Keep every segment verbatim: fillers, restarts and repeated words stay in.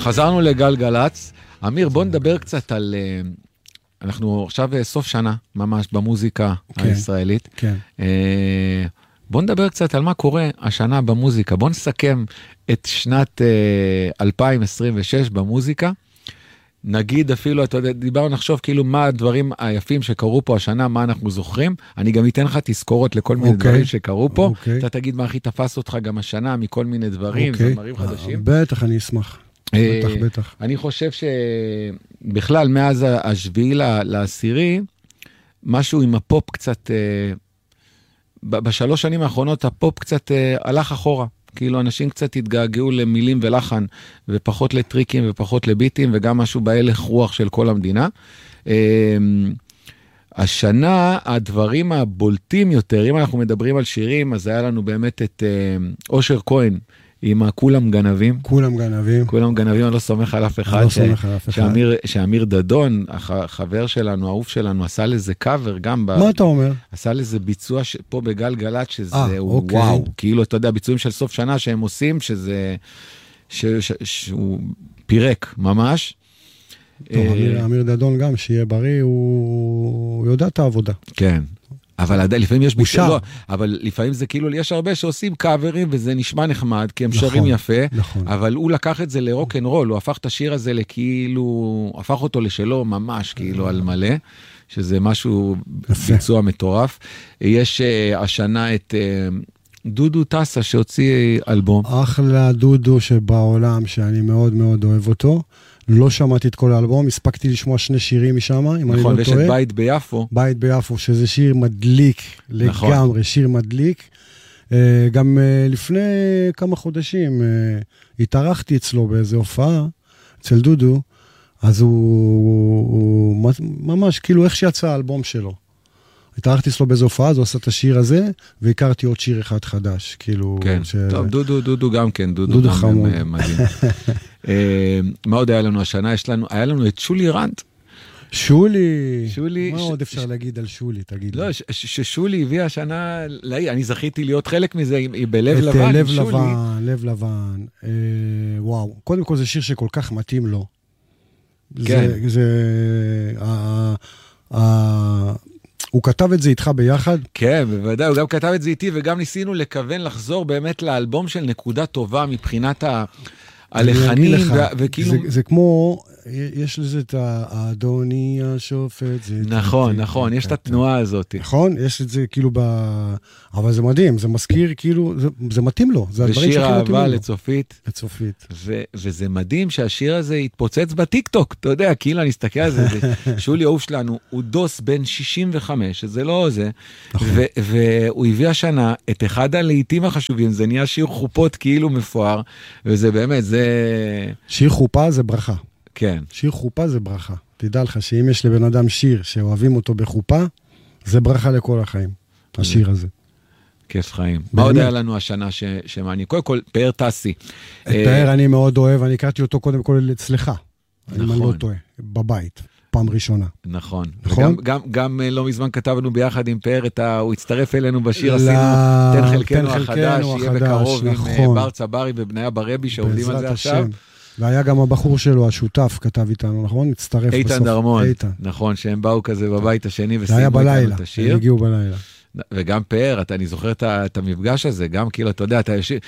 חזרנו לגלגלץ. אמיר, בוא נדבר קצת על... אנחנו עכשיו סוף שנה, ממש, במוזיקה הישראלית. כן. בוא נדבר קצת על מה קורה השנה במוזיקה. בוא נסכם את שנת אלפיים עשרים ושש במוזיקה. נגיד אפילו, אתה יודע, דיברנו נחשוב כאילו מה הדברים היפים שקרו פה השנה, מה אנחנו זוכרים. אני גם אתן לך תזכורות לכל מיני okay. דברים שקרו פה. Okay. אתה תגיד מה הכי תפס אותך גם השנה מכל מיני דברים, okay. זמרים חדשים. בטח, אני אשמח. בטח, בטח. אני חושב שבכלל, מאז השביעי לעשירי, משהו עם הפופ קצת, בשלוש שנים האחרונות, הפופ קצת הלך אחורה. כאילו אנשים קצת התגעגעו למילים ולחן, ופחות לטריקים ופחות לביטים, וגם משהו בהלך רוח של כל המדינה. השנה, הדברים הבולטים יותר, אם אנחנו מדברים על שירים, אז היה לנו באמת את אושר כהן, עם כולם גנבים. כולם גנבים. כולם גנבים, אני לא סומך על אף אחד. לא סומך על אף אחד. שאמיר דדון, החבר שלנו, האהוב שלנו, עשה לזה קאבר גם. מה אתה אומר? עשה לזה ביצוע פה בגלגלת, שזה וואו. כאילו, אתה יודע, ביצועים של סוף שנה שהם עושים, שזה, שהוא פירק ממש. טוב, אמיר דדון גם, שיהיה בריא, הוא יודע את העבודה. כן. אבל עדיין, לפעמים יש בושה, לא, אבל לפעמים זה כאילו, יש הרבה שעושים קאברים, וזה נשמע נחמד, כי הם נכון, שרים יפה, נכון. אבל הוא לקח את זה לרוק אנד רול, הוא הפך את השיר הזה לכאילו, הפך אותו לשלו ממש, כאילו על מלא, שזה משהו ביצוע מטורף. יש uh, השנה את uh, דודו טסה, שהוציא אלבום. אחלה דודו שבעולם, שאני מאוד מאוד אוהב אותו, לא שמעתי את כל האלבום, הספקתי לשמוע שני שירים משם, אם אני לא טועה. נכון, ויש את בית ביפו. בית ביפו, שזה שיר מדליק נכון. לגמרי, שיר מדליק. גם לפני כמה חודשים התארחתי אצלו באיזו הופעה, אצל דודו, אז הוא, הוא ממש כאילו איך שיצא האלבום שלו. התארחתי אצלו באיזו הופעה, אז הוא עשה את השיר הזה, והכרתי עוד שיר אחד חדש, כאילו... כן, ש... טוב, דודו, דודו גם כן, דודו, דודו גם חמוד. מדהים. מה עוד היה לנו השנה? יש לנו, היה לנו את שולי רנט. שולי, שולי מה ש... עוד אפשר ש... להגיד על שולי, תגיד לא, לי. ששולי הביאה השנה, אני זכיתי להיות חלק מזה, היא בלב את לבן, לב שולי. לבן, לב לבן, אה, וואו, קודם כל זה שיר שכל כך מתאים לו. כן. זה, זה, אה, אה, הוא כתב את זה איתך ביחד? כן, בוודאי, הוא גם כתב את זה איתי, וגם ניסינו לכוון לחזור באמת לאלבום של נקודה טובה מבחינת ה... הלחנים, וכאילו... זה, זה כמו, יש לזה את האדוני השופט. זה נכון, זה, נכון, זה, יש זה, את התנועה הזאת. נכון, יש את זה כאילו ב... אבל זה מדהים, זה מזכיר כאילו, זה, זה מתאים לו. זה ושיר אהבה לצופית. לצופית. ו, וזה מדהים שהשיר הזה התפוצץ בטיקטוק, אתה יודע, כאילו אני אסתכל על זה, שולי אהוב שלנו, הוא דוס בן שישים וחמש, שזה לא זה, נכון. ו, והוא הביא השנה את אחד הלעיתים החשובים, זה נהיה שיר חופות כאילו מפואר, וזה באמת, זה... שיר חופה זה ברכה. כן. שיר חופה זה ברכה. תדע לך שאם יש לבן אדם שיר שאוהבים אותו בחופה, זה ברכה לכל החיים, השיר הזה. כיף חיים. מה עוד היה לנו השנה שמעניין? קודם כל, פאר טסי. את פאר אני מאוד אוהב, אני הכרתי אותו קודם כל אצלך. נכון. אני לא טועה, בבית, פעם ראשונה. נכון. נכון? גם לא מזמן כתבנו ביחד עם פאר, הוא הצטרף אלינו בשיר, עשינו תן חלקנו החדש, שיהיה בקרוב עם בר צברי ובניה ברבי, שעובדים על זה עכשיו. והיה גם הבחור שלו, השותף, כתב איתנו, נכון? הצטרף בסוף. איתן דרמון, נכון, שהם באו כזה בבית השני וסיימו איתנו את השיר. הם הגיעו בלילה. וגם פאר, אני זוכר את המפגש הזה, גם כאילו, אתה יודע, אתה יושב...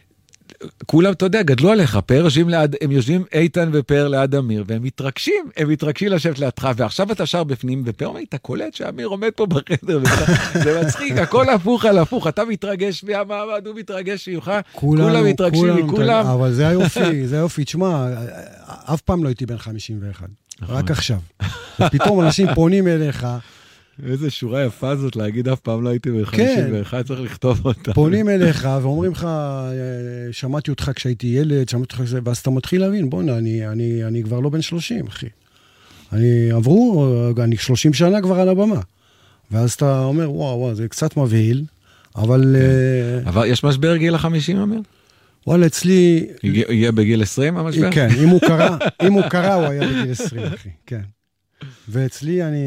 כולם, אתה יודע, גדלו עליך, פאר יושבים ליד, הם יושבים איתן ופאר ליד אמיר, והם מתרגשים, הם מתרגשים לשבת לידך, ועכשיו אתה שר בפנים, ופאר אומר, אתה קולט שאמיר עומד פה בחדר, זה מצחיק, הכל הפוך על הפוך, אתה מתרגש מהמעמד, הוא מתרגש ממך, כולם מתרגשים מכולם. אבל זה היופי, זה היופי, תשמע, אף פעם לא הייתי בן חמישים ואחת, רק עכשיו. פתאום אנשים פונים אליך, איזה שורה יפה זאת להגיד, אף פעם לא הייתי ב-חמישים ואחת, צריך לכתוב אותה. פונים אליך ואומרים לך, שמעתי אותך כשהייתי ילד, שמעתי אותך, ואז אתה מתחיל להבין, בוא, אני, אני, אני כבר לא בן שלושים, אחי. אני עברו, אני שלושים שנה כבר על הבמה. ואז אתה אומר, וואו, וואו, זה קצת מבהיל, אבל... אבל יש משבר גיל החמישים, אמיר? וואלה, אצלי... יהיה בגיל עשרים המשבר? כן, אם הוא קרה, אם הוא קרה, הוא היה בגיל עשרים, אחי, כן. ואצלי אני...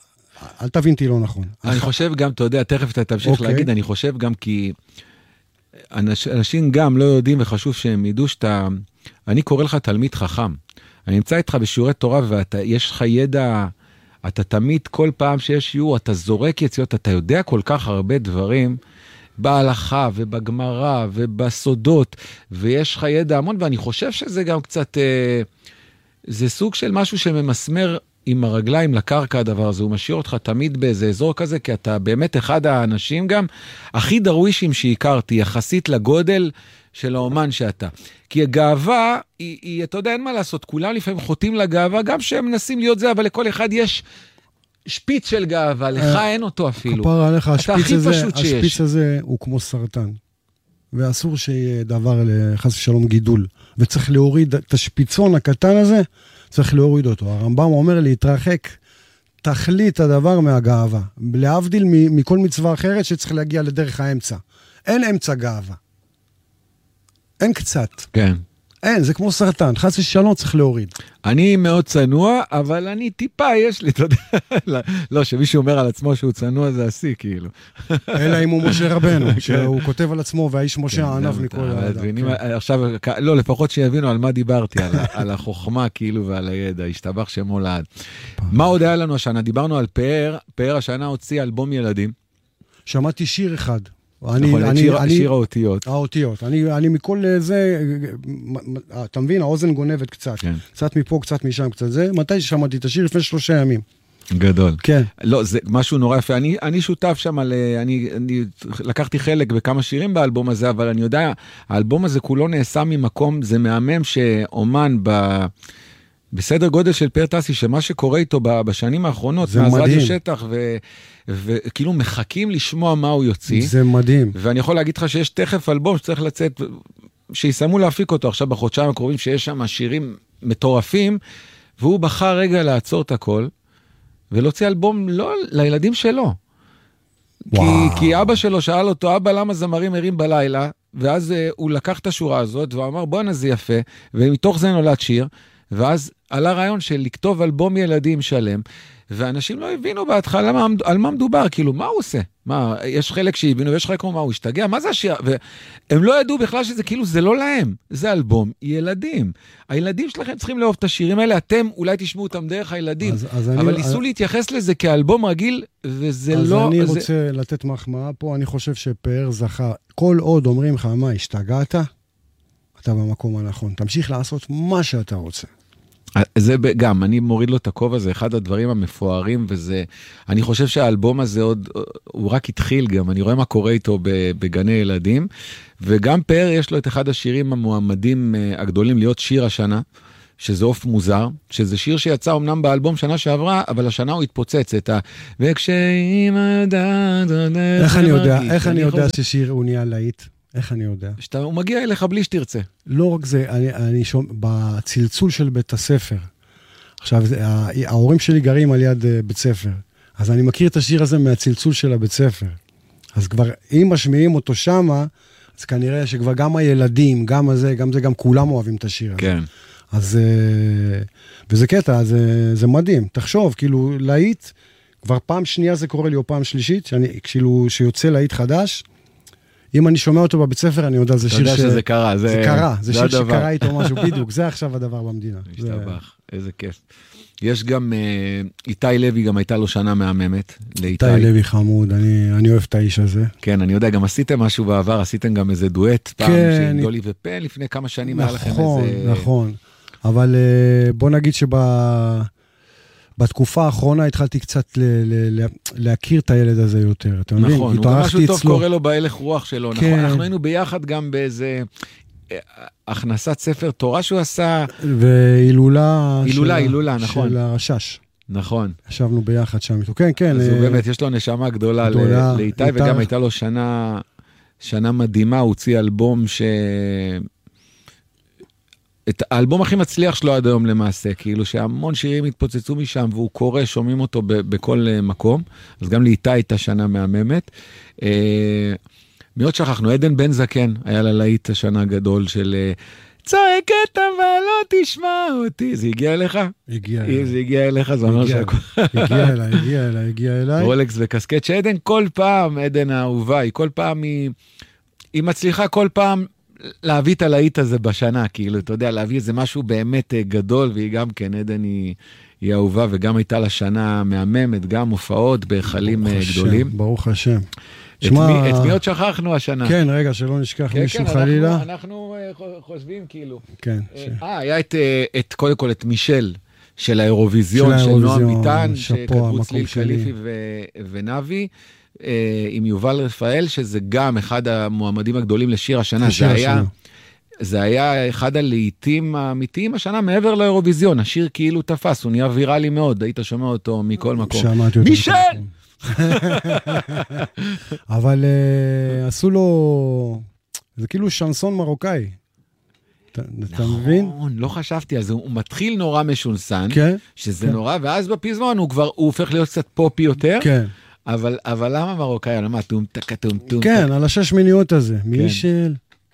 אל תבינתי לא נכון. אני חושב גם, אתה יודע, תכף אתה תמשיך להגיד, אני חושב גם כי אנשים גם לא יודעים וחשוב שהם ידעו שאתה, אני קורא לך תלמיד חכם. אני נמצא איתך בשיעורי תורה ויש לך ידע, אתה תמיד כל פעם שיש שיעור, אתה זורק יציאות, אתה יודע כל כך הרבה דברים, בהלכה ובגמרא ובסודות, ויש לך ידע המון, ואני חושב שזה גם קצת, אה, זה סוג של משהו שממסמר עם הרגליים לקרקע הדבר הזה, הוא משאיר אותך תמיד באיזה אזור כזה, כי אתה באמת אחד האנשים גם הכי דרווישים שהכרתי, יחסית לגודל של האומן שאתה. כי הגאווה, היא, היא, אתה יודע, אין מה לעשות, כולם לפעמים חוטאים לגאווה, גם שהם מנסים להיות זה, אבל לכל אחד יש שפיץ של גאווה, לך אין אותו אפילו. כפר עליך, השפיץ הזה, השפיץ הזה הוא כמו סרטן, ואסור שיהיה דבר לחס ושלום גידול, וצריך להוריד את השפיצון הקטן הזה, צריך להוריד אותו. הרמב"ם אומר להתרחק תכלית הדבר מהגאווה, להבדיל מכל מצווה אחרת שצריך להגיע לדרך האמצע. אין אמצע גאווה. אין קצת. כן. אין, זה כמו סרטן, חס ושלום צריך להוריד. אני מאוד צנוע, אבל אני טיפה, יש לי, אתה יודע, לא, שמישהו אומר על עצמו שהוא צנוע, זה עשי, כאילו. אלא אם הוא משה רבנו, שהוא כותב על עצמו, והאיש משה הענב מכל האדם. עכשיו, לא, לפחות שיבינו על מה דיברתי, על החוכמה, כאילו, ועל הידע, השתבח שמו לעד. מה עוד היה לנו השנה? דיברנו על פאר, פאר השנה הוציא אלבום ילדים. שמעתי שיר אחד. נכון, את שיר, שיר האותיות. האותיות. אני, אני מכל זה, אתה מבין, האוזן גונבת קצת. כן. קצת מפה, קצת משם, קצת זה. מתי ששמעתי את השיר? לפני שלושה ימים. גדול. כן. לא, זה משהו נורא יפה. אני, אני שותף שם על, אני, אני לקחתי חלק בכמה שירים באלבום הזה, אבל אני יודע, האלבום הזה כולו נעשה ממקום, זה מהמם שאומן ב... בסדר גודל של פאר טסי, שמה שקורה איתו בשנים האחרונות, זה מדהים. רדיו שטח, ו, וכאילו מחכים לשמוע מה הוא יוציא. זה מדהים. ואני יכול להגיד לך שיש תכף אלבום שצריך לצאת, שיסיימו להפיק אותו עכשיו בחודשיים הקרובים, שיש שם שירים מטורפים, והוא בחר רגע לעצור את הכל, ולהוציא אלבום לא לילדים שלו. כי, כי אבא שלו שאל אותו, אבא למה זמרים הרים בלילה, ואז uh, הוא לקח את השורה הזאת, והוא אמר בוא נזה יפה, ומתוך זה נולד שיר, ואז עלה רעיון של לכתוב אלבום ילדים שלם, ואנשים לא הבינו בהתחלה מה, על מה מדובר, כאילו, מה הוא עושה? מה, יש חלק שהבינו, ויש חלק כמו מה הוא השתגע, מה זה השיר? והם לא ידעו בכלל שזה כאילו, זה לא להם, זה אלבום ילדים. הילדים שלכם צריכים לאהוב את השירים האלה, אתם אולי תשמעו אותם דרך הילדים, אז, אז אבל אני, ניסו אני... להתייחס לזה כאלבום רגיל, וזה אז לא... אז אני זה... רוצה לתת מחמאה פה, אני חושב שפאר זכה, כל עוד אומרים לך, מה, השתגעת? אתה במקום הנכון, תמשיך לעשות מה שאתה רוצה. זה גם, אני מוריד לו את הכובע, זה אחד הדברים המפוארים, וזה, אני חושב שהאלבום הזה עוד, הוא רק התחיל גם, אני רואה מה קורה איתו בגני ילדים, וגם פאר יש לו את אחד השירים המועמדים הגדולים להיות שיר השנה, שזה אוף מוזר, שזה שיר שיצא אמנם באלבום שנה שעברה, אבל השנה הוא התפוצץ את ה... וכשאמא יודעת... איך אני יודע, איך אני יודע ששיר הוא נהיה להיט? איך אני יודע? שאתה, הוא מגיע אליך בלי שתרצה. לא רק זה, אני, אני שומע, בצלצול של בית הספר, עכשיו, ההורים שלי גרים על יד בית ספר, אז אני מכיר את השיר הזה מהצלצול של הבית ספר. אז כבר, אם משמיעים אותו שמה, אז כנראה שכבר גם הילדים, גם הזה, גם זה, גם כולם אוהבים את השיר הזה. כן. אז, וזה קטע, זה, זה מדהים. תחשוב, כאילו, להיט, כבר פעם שנייה זה קורה לי, או פעם שלישית, שאני, כאילו, שיוצא להיט חדש, אם אני שומע אותו בבית ספר, אני יודע, זה שיר ש... אתה יודע שזה קרה. זה קרה, זה שיר שקרה איתו משהו, בדיוק. זה עכשיו הדבר במדינה. השתבח, איזה כיף. יש גם, איתי לוי גם הייתה לו שנה מהממת. איתי לוי חמוד, אני אוהב את האיש הזה. כן, אני יודע, גם עשיתם משהו בעבר, עשיתם גם איזה דואט פעם, עם דולי ופן, לפני כמה שנים היה לכם איזה... נכון, נכון. אבל בוא נגיד שב... בתקופה האחרונה התחלתי קצת ל- ל- להכיר את הילד הזה יותר, אתה מבין? נכון, הוא גם משהו טוב קורא לו בהלך רוח שלו, כן. נכון, אנחנו היינו ביחד גם באיזה הכנסת ספר תורה שהוא עשה. והילולה. הילולה, הילולה, נכון. של הרשש. נכון. ישבנו ביחד שם איתו, כן, כן. אז הוא באמת, יש לו נשמה גדולה לאיתי, וגם הייתה לו שנה, שנה מדהימה, הוא הוציא אלבום ש... את האלבום הכי מצליח שלו עד היום למעשה, כאילו שהמון שירים התפוצצו משם, והוא קורא, שומעים אותו ב- בכל מקום, אז גם לאיתי הייתה שנה מהממת. אה, מי עוד שכחנו? עדן בן זקן, היה לה להיט השנה גדול של צועקת אבל לא תשמע אותי. זה הגיע אליך? הגיע אליי. זה הגיע אליך, זה אומר שהכל. הגיע אליי, הגיע אליי, הגיע אליי. רולקס וקסקט, שעדן כל פעם, עדן האהובה, היא כל פעם היא... היא מצליחה כל פעם להביא את הלהיט הזה בשנה, כאילו, אתה יודע, להביא איזה משהו באמת גדול, והיא גם כן, עדן היא, היא אהובה, וגם הייתה לה שנה מהממת, גם הופעות בהיכלים גדולים. ברוך השם. את, שמה... מי, את מי עוד שכחנו השנה? כן, רגע, שלא נשכח כן, מישהו כן, חלילה. אנחנו, אנחנו חושבים כאילו. כן. אה, ש... היה את, את, קודם כל את מישל, של האירוויזיון, של, של נועם ביטן, שכתבו צליל קליפי ו... ונבי, עם יובל רפאל, שזה גם אחד המועמדים הגדולים לשיר השנה. זה היה, השנה. זה היה אחד הלהיטים האמיתיים השנה, מעבר לאירוויזיון. השיר כאילו תפס, הוא נהיה ויראלי מאוד, היית שומע אותו מכל מקום. שמעתי אותו. מישל! אבל uh, עשו לו, זה כאילו שנסון מרוקאי. אתה, אתה מבין? נכון, לא חשבתי, אז הוא, הוא מתחיל נורא משונסן, כן, שזה כן. נורא, ואז בפזמון הוא כבר, הוא הופך להיות קצת פופי יותר. כן. אבל, אבל למה מרוקאי? למה? טום טקה טום טום. כן, על השש מיניות הזה. מישל.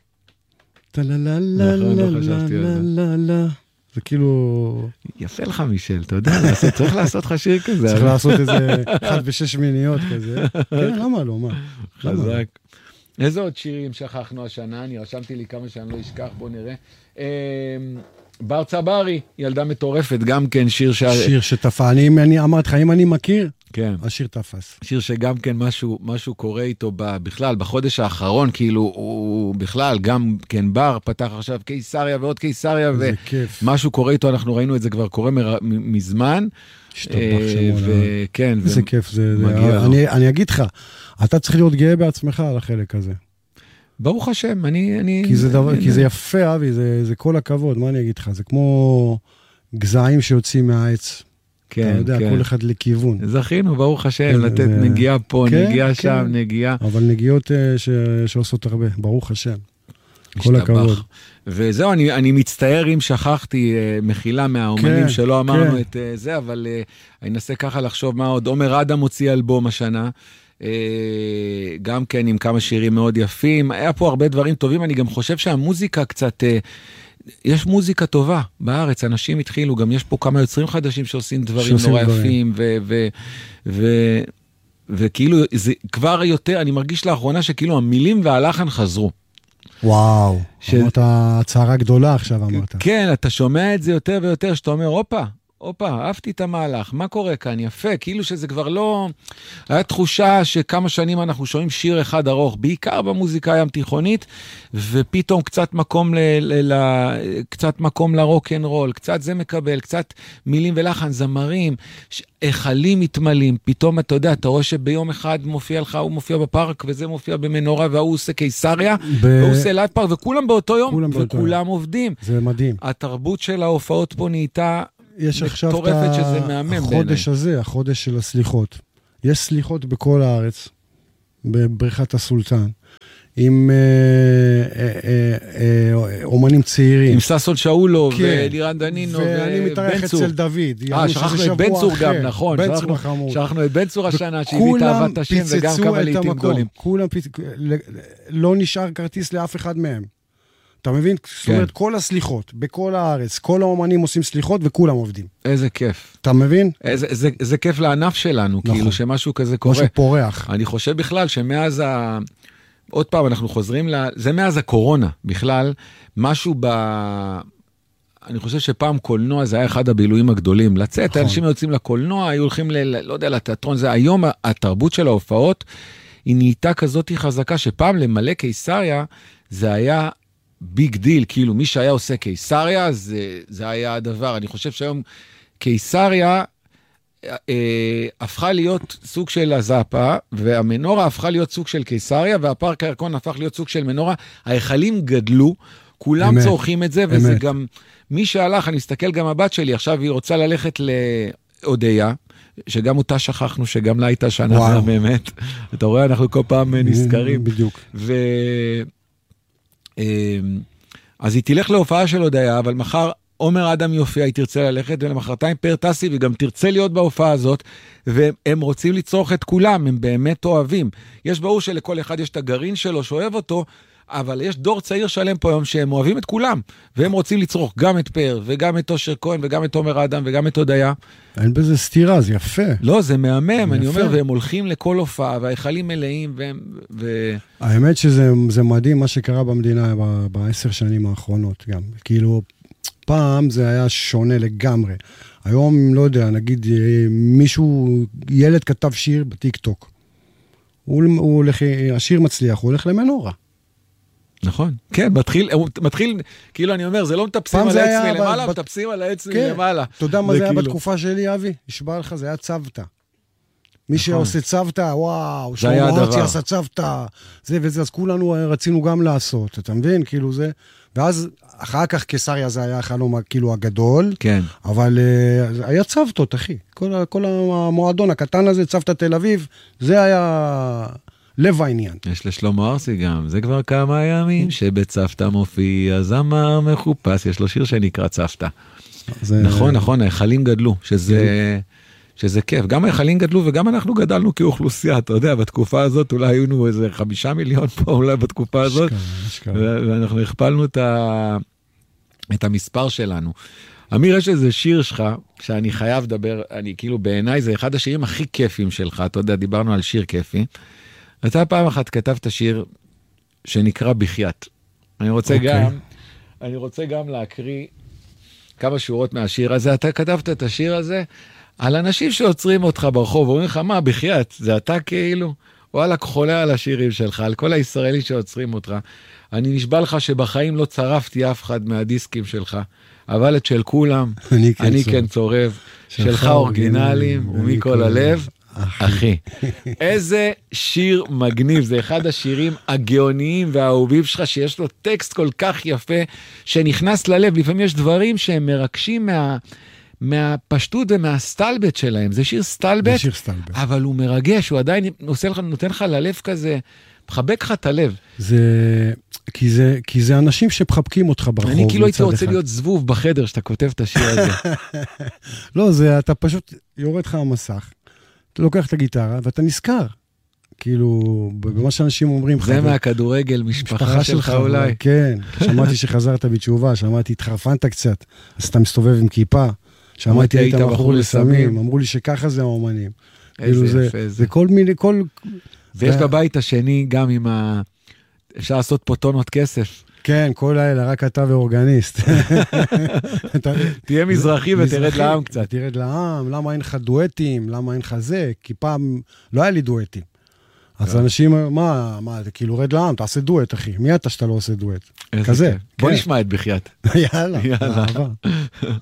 זה כאילו... יפה לך מישל, אתה יודע, צריך לעשות לך שיר כזה. צריך לעשות איזה אחד ושש מיניות כזה. כן, למה לא? מה? חזק. איזה עוד שירים שכחנו השנה? אני רשמתי לי כמה שאני לא אשכח, בוא נראה. בר צברי, ילדה מטורפת, גם כן שיר ש... שיר שתפס, אני אמרתי לך, אם אני מכיר, כן. השיר תפס. שיר שגם כן משהו, משהו קורה איתו בכלל, בחודש האחרון, כאילו הוא בכלל, גם כן בר פתח עכשיו קיסריה ועוד קיסריה, ומשהו קורה איתו, אנחנו ראינו את זה כבר קורה מזמן. שטוב בחשמונה. וכן, איזה כיף זה. אני אגיד לך, אתה צריך להיות גאה בעצמך על החלק הזה. ברוך השם, אני... אני כי, זה דבר, אני, כי זה יפה, אבי, זה, זה כל הכבוד, מה אני אגיד לך? זה כמו גזעים שיוצאים מהעץ. כן, אתה יודע, כן. כל אחד לכיוון. זכינו, ברוך השם, כן, לתת ו... נגיעה פה, כן, נגיעה כן. שם, נגיעה. אבל נגיעות ש... שעושות הרבה, ברוך השם. כל הכבוד. וזהו, אני, אני מצטער אם שכחתי מחילה מהאומנים כן, שלא אמרנו כן. את זה, אבל אני אנסה ככה לחשוב מה עוד. עומר אדם הוציא אלבום השנה, גם כן עם כמה שירים מאוד יפים, היה פה הרבה דברים טובים, אני גם חושב שהמוזיקה קצת, יש מוזיקה טובה בארץ, אנשים התחילו, גם יש פה כמה יוצרים חדשים שעושים דברים נורא יפים, וכאילו זה כבר יותר, אני מרגיש לאחרונה שכאילו המילים והלחן חזרו. וואו, אמרת הצערה גדולה עכשיו אמרת. כן, אתה שומע את זה יותר ויותר, שאתה אומר, אופה, אופה, אהבתי את המהלך, מה קורה כאן? יפה, כאילו שזה כבר לא... היה תחושה שכמה שנים אנחנו שומעים שיר אחד ארוך, בעיקר במוזיקה הים תיכונית, ופתאום קצת מקום, ל... ל... קצת מקום לרוק אנד רול, קצת זה מקבל, קצת מילים ולחן, זמרים, החלים מתמלאים, פתאום אתה יודע, אתה רואה שביום אחד מופיע לך, הוא מופיע בפארק, וזה מופיע במנורה, והוא עושה קיסריה, ב... והוא עושה ליד פארק, וכולם באותו יום, כולם באותו וכולם יום. עובדים. זה מדהים. התרבות של ההופעות פה נהייתה... יש עכשיו את החודש הזה, החודש של הסליחות. יש סליחות בכל הארץ, בבריכת הסולטן, עם אומנים צעירים. עם ססון שאולו ולירן דנינו ובן צור. ואני מתארח אצל דוד. אה, שכחנו את בן צור גם, נכון. שכחנו את בן צור השנה, שהביא את אהבת השם וגם כמה לעיתים גדולים. כולם פיצצו, לא נשאר כרטיס לאף אחד מהם. אתה מבין? זאת אומרת, כל הסליחות, בכל הארץ, כל האומנים עושים סליחות וכולם עובדים. איזה כיף. אתה מבין? זה כיף לענף שלנו, כאילו שמשהו כזה קורה. משהו פורח. אני חושב בכלל שמאז ה... עוד פעם, אנחנו חוזרים ל... זה מאז הקורונה, בכלל, משהו ב... אני חושב שפעם קולנוע זה היה אחד הבילויים הגדולים. לצאת, אנשים יוצאים לקולנוע, היו הולכים ל... לא יודע, לתיאטרון, זה היום התרבות של ההופעות, היא נהייתה כזאת חזקה, שפעם למלא קיסריה, זה היה ביג דיל, כאילו מי שהיה עושה קיסריה, זה, זה היה הדבר. אני חושב שהיום קיסריה אה, הפכה להיות סוג של הזאפה, והמנורה הפכה להיות סוג של קיסריה, והפארק הירקון הפך להיות סוג של מנורה. ההיכלים גדלו, כולם אמת. צורכים את זה, וזה אמת. גם, מי שהלך, אני מסתכל גם הבת שלי, עכשיו היא רוצה ללכת לאודיה, שגם אותה שכחנו, שגם לה הייתה שנה באמת. אתה רואה, אנחנו כל פעם נזכרים. בדיוק. ו... אז היא תלך להופעה של הודיה, אבל מחר עומר אדם יופיע, היא תרצה ללכת, ולמחרתיים פר טסי, וגם תרצה להיות בהופעה הזאת, והם רוצים לצרוך את כולם, הם באמת אוהבים. יש ברור שלכל אחד יש את הגרעין שלו, שאוהב אותו, אבל יש דור צעיר שלם פה היום שהם אוהבים את כולם, והם רוצים לצרוך גם את פאר, וגם את אושר כהן, וגם את תומר אדם, וגם את הודיה. אין בזה סתירה, זה יפה. לא, זה מהמם, אני אומר, והם הולכים לכל הופעה, וההיכלים מלאים, והם... ו... האמת שזה מדהים מה שקרה במדינה בעשר שנים האחרונות גם. כאילו, פעם זה היה שונה לגמרי. היום, לא יודע, נגיד, מישהו, ילד כתב שיר בטיק-טוק. הוא, הוא הולך, השיר מצליח, הוא הולך למנורה. נכון, כן, מתחיל, מתחיל, כאילו אני אומר, זה לא מטפסים על העץ מלמעלה, מטפסים על העץ מלמעלה. אתה יודע מה זה היה בתקופה שלי, אבי? נשבע לך, זה היה צוותא. מי שעושה צוותא, וואו, שלמה ארצי עשה צוותא, זה וזה, אז כולנו רצינו גם לעשות, אתה מבין? כאילו זה, ואז אחר כך קיסריה זה היה החלום כאילו הגדול, כן. אבל היה צוותות, אחי. כל המועדון הקטן הזה, צוותא תל אביב, זה היה... לב העניין. יש לשלמה ארצי גם, זה כבר כמה ימים שבצוותא מופיע זמר מחופש, יש לו שיר שנקרא צוותא. נכון, נכון, ההיכלים גדלו, שזה, שזה כיף. גם ההיכלים גדלו וגם אנחנו גדלנו כאוכלוסייה, אתה יודע, בתקופה הזאת אולי היינו איזה חמישה מיליון פה, אולי בתקופה הזאת, ואנחנו הכפלנו את, ה... את המספר שלנו. אמיר, יש איזה שיר שלך, שאני חייב לדבר, אני כאילו בעיניי זה אחד השירים הכי כיפים שלך, אתה יודע, דיברנו על שיר כיפי, אתה פעם אחת כתבת שיר שנקרא בחייאת. אני רוצה okay. גם, אני רוצה גם להקריא כמה שורות מהשיר הזה. אתה כתבת את השיר הזה על אנשים שעוצרים אותך ברחוב, ואומרים לך, מה, בחייאת? זה אתה כאילו, וואלה, חולה על השירים שלך, על כל הישראלי שעוצרים אותך. אני נשבע לך שבחיים לא צרפתי אף אחד מהדיסקים שלך, אבל את של כולם, אני כן, אני כן צורב, שלך אורגינליים, ומכל הלב, אחי, איזה שיר מגניב, זה אחד השירים הגאוניים והאהובים שלך, שיש לו טקסט כל כך יפה, שנכנס ללב, לפעמים יש דברים שהם מרגשים מה, מהפשטות ומהסטלבט שלהם, זה שיר סטלבט, זה שיר סטלבט. אבל הוא מרגש, הוא עדיין נותן לך, נותן לך ללב כזה, מחבק לך את הלב. זה, כי זה, כי זה אנשים שמחבקים אותך ברחוב. אני כאילו הייתי רוצה להיות זבוב בחדר, שאתה כותב את השיר הזה. לא, זה, אתה פשוט יורד לך המסך, אתה לוקח את הגיטרה, ואתה נזכר. כאילו, במה שאנשים אומרים... זה מהכדורגל, משפחה שלך אולי. כן, שמעתי שחזרת בתשובה, שמעתי, התחרפנת קצת, אז אתה מסתובב עם כיפה, שמעתי היית בחור לסמים, אמרו לי שככה זה האומנים. איזה יפה זה. זה כל מיני, כל... ויש בבית השני גם עם ה... אפשר לעשות פה טונות כסף. כן, כל האלה, רק אתה ואורגניסט. תהיה מזרחי ותרד לעם קצת. תרד לעם, למה אין לך דואטים, למה אין לך זה, כי פעם לא היה לי דואטים. אז אנשים, מה, מה, כאילו רד לעם, תעשה דואט, אחי. מי אתה שאתה לא עושה דואט? כזה. בוא נשמע את בחייאת. יאללה, אהבה.